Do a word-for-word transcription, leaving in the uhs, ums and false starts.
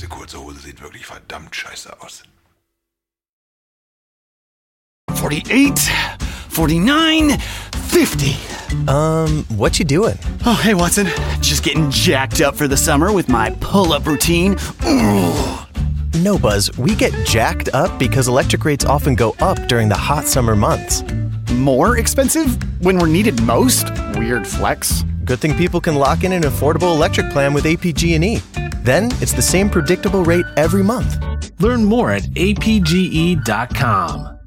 Diese kurze Hose sieht wirklich verdammt scheiße aus. forty-eight, forty-nine, fifty. Um, what you doing? Oh, hey, Watson. Just getting jacked up for the summer with my pull-up routine. Ugh. No, Buzz, we get jacked up because electric rates often go up during the hot summer months. More expensive when we're needed most? Weird flex. Good thing people can lock in an affordable electric plan with A P G and E. Then it's the same predictable rate every month. Learn more at A P G E dot com.